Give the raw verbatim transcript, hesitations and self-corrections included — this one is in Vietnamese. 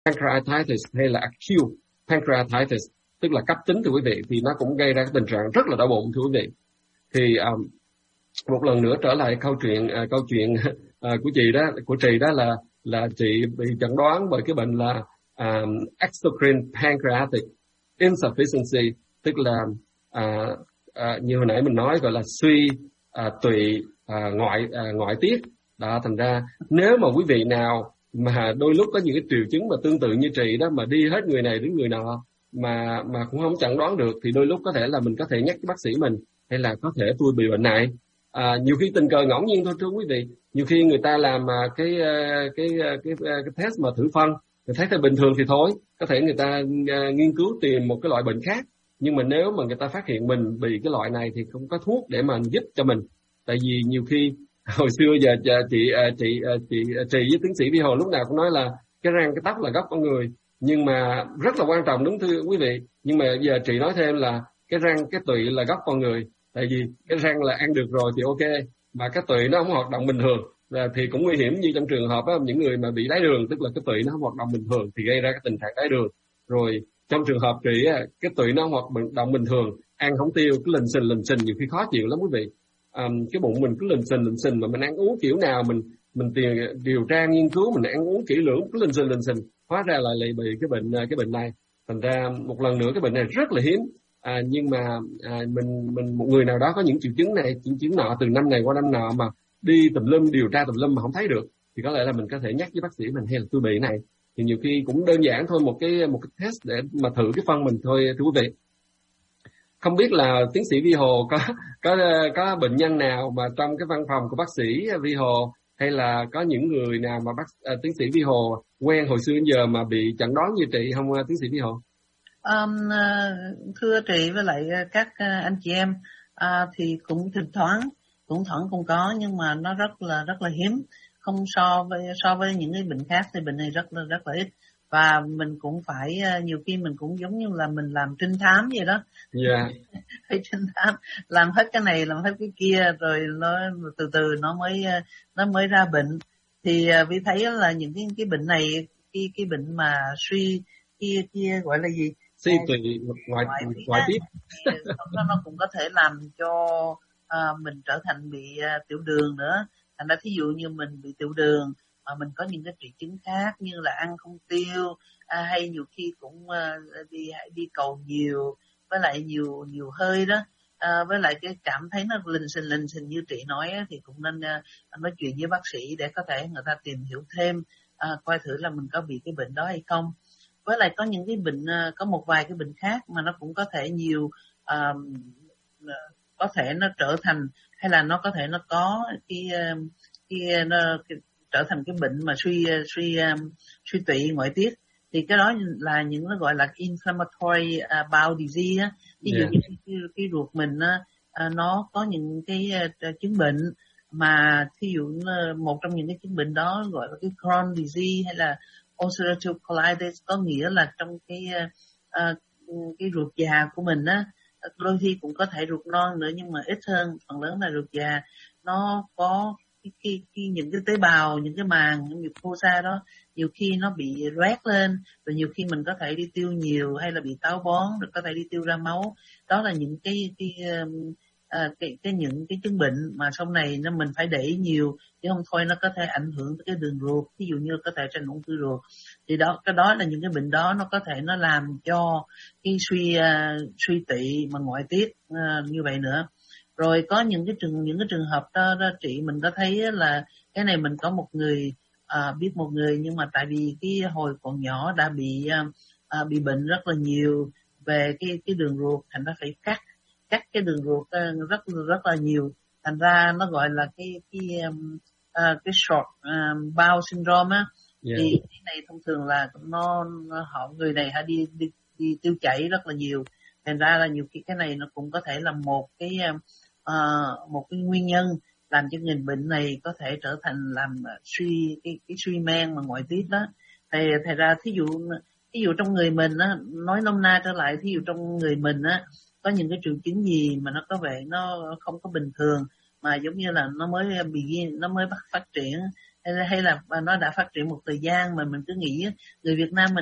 pancreatitis hay là acute pancreatitis, tức là cấp tính thưa quý vị, thì nó cũng gây ra cái tình trạng rất là đau bụng thưa quý vị. Thì um, một lần nữa trở lại câu chuyện uh, câu chuyện uh, của chị đó của chị đó là là chị bị chẩn đoán bởi cái bệnh là um, exocrine pancreatic insufficiency, tức là uh, uh, như hồi nãy mình nói gọi là suy uh, tụy uh, ngoại uh, ngoại tiết. Đó, thành ra nếu mà quý vị nào mà đôi lúc có những cái triệu chứng mà tương tự như chị đó, mà đi hết người này đến người nọ mà mà cũng không chẩn đoán được, thì đôi lúc có thể là mình có thể nhắc cái bác sĩ mình, hay là có thể tôi bị bệnh này. À, nhiều khi tình cờ ngẫu nhiên thôi thưa quý vị. Nhiều khi người ta làm cái cái cái cái, cái test mà thử phân, người thấy là bình thường thì thôi, có thể người ta nghiên cứu tìm một cái loại bệnh khác. Nhưng mà nếu mà người ta phát hiện mình bị cái loại này thì không có thuốc để mà giúp cho mình. Tại vì nhiều khi hồi xưa giờ chị chị chị chị với tiến sĩ Vi Hồ lúc nào cũng nói là cái răng cái tóc là gốc con người, nhưng mà rất là quan trọng đúng thưa quý vị. Nhưng mà giờ chị nói thêm là cái răng cái tụy là gốc con người. Tại vì cái răng là ăn được rồi thì ok, mà cái tụy nó không hoạt động bình thường là thì cũng nguy hiểm, như trong trường hợp đó, những người mà bị đái đường, tức là cái tụy nó không hoạt động bình thường thì gây ra cái tình trạng đái đường. Rồi trong trường hợp chị cái tụy nó không hoạt động bình thường, ăn không tiêu, cứ lình xình lình xình, nhiều khi khó chịu lắm quý vị. Um, cái bụng mình cứ lình xình lình xình, mà mình ăn uống kiểu nào mình mình tìm điều tra nghiên cứu, mình ăn uống kỹ lưỡng, cứ lình xình lình xình, hóa ra lại lại bị cái bệnh cái bệnh này. Thành ra một lần nữa cái bệnh này rất là hiếm. À, nhưng mà à, mình mình một người nào đó có những triệu chứng này triệu chứng nọ từ năm này qua năm nọ mà đi tùm lum điều tra tùm lum mà không thấy được, thì có lẽ là mình có thể nhắc với bác sĩ mình, hay là tôi bị này. Thì nhiều khi cũng đơn giản thôi, một cái một cái test để mà thử cái phân mình thôi thưa quý vị. Không biết là tiến sĩ Vi Hồ có có có bệnh nhân nào mà trong cái văn phòng của bác sĩ Vi Hồ, hay là có những người nào mà bác à, tiến sĩ Vi Hồ quen hồi xưa đến giờ mà bị chẩn đoán như chị không, tiến sĩ Vi Hồ? Um, thưa chị với lại các anh chị em, uh, thì cũng thỉnh thoảng cũng thoảng cũng có, nhưng mà nó rất là rất là hiếm, không so với so với những cái bệnh khác thì bệnh này rất là rất là ít. Và mình cũng phải nhiều khi mình cũng giống như là mình làm trinh thám vậy đó. Dạ. Yeah. Phải trinh thám, làm hết cái này làm hết cái kia, rồi nó từ từ nó mới nó mới ra bệnh. Thì Vi thấy là những cái cái bệnh này, cái cái bệnh mà suy kia kia gọi là gì, suy tụy ngoại ngoại tiết, nó nó cũng có thể làm cho uh, mình trở thành bị uh, tiểu đường nữa. Thành ra thí dụ như mình bị tiểu đường mà mình có những cái triệu chứng khác như là ăn không tiêu, uh, hay nhiều khi cũng uh, đi đi cầu nhiều, với lại nhiều nhiều hơi đó, uh, với lại cái cảm thấy nó lình xình lình xình như chị nói á, thì cũng nên uh, nói chuyện với bác sĩ để có thể người ta tìm hiểu thêm, uh, coi thử là mình có bị cái bệnh đó hay không. Với lại có những cái bệnh, có một vài cái bệnh khác mà nó cũng có thể nhiều, uh, có thể nó trở thành, hay là nó có thể nó có cái, cái, nó, cái trở thành cái bệnh mà suy suy suy tụy ngoại tiết. Thì cái đó là những nó gọi là inflammatory uh, bowel disease á. Ví dụ yeah. như cái, cái ruột mình uh, nó có những cái uh, chứng bệnh mà thí dụ một trong những cái chứng bệnh đó gọi là cái Crohn disease hay là ulcerative colitis, có nghĩa là trong cái uh, cái ruột già của mình á, đôi khi cũng có thể ruột non nữa nhưng mà ít hơn, phần lớn là ruột già nó có cái, cái, cái những cái tế bào, những cái màng, những mucosa đó nhiều khi nó bị loét lên, rồi nhiều khi mình có thể đi tiêu nhiều hay là bị táo bón, rồi có thể đi tiêu ra máu. Đó là những cái cái um, À, cái, cái những cái chứng bệnh mà sau này nó mình phải để ý nhiều, chứ không thôi nó có thể ảnh hưởng tới cái đường ruột, ví dụ như có thể trên ung thư ruột. Thì đó, cái đó là những cái bệnh đó nó có thể nó làm cho cái suy uh, suy tỵ mà ngoại tiết uh, như vậy nữa. Rồi có những cái trường những cái trường hợp đó, đó chị mình có thấy là cái này mình có một người uh, biết một người, nhưng mà tại vì cái hồi còn nhỏ đã bị uh, uh, bị bệnh rất là nhiều về cái cái đường ruột, thành ra phải cắt cắt cái đường ruột rất rất là nhiều, thành ra nó gọi là cái cái um, uh, cái short um, bowel syndrome á. Yeah. Thì cái này thông thường là nó, nó họ người này hay đi, đi đi tiêu chảy rất là nhiều, thành ra là nhiều khi cái này nó cũng có thể là một cái uh, một cái nguyên nhân làm cho người bệnh này có thể trở thành làm suy cái cái suy men mà ngoại tiết đó. Thì thành ra thí dụ thí dụ trong người mình á, nói nôm na trở lại, thí dụ trong người mình á có những cái triệu chứng gì mà nó có vẻ nó không có bình thường, mà giống như là nó mới begin, nó mới bắt phát triển, hay là, hay là nó đã phát triển một thời gian mà mình cứ nghĩ người Việt Nam mình